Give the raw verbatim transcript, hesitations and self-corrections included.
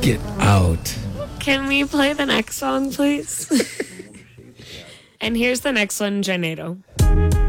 Get out. Can we play the next song, please? And here's the next one, Janeiro.